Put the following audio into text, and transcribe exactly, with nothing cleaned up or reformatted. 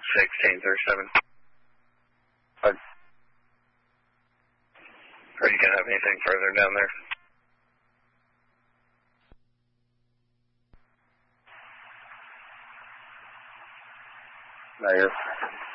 sixteen thirty-seven. Uh, Are you going to have anything further down there? Not yet.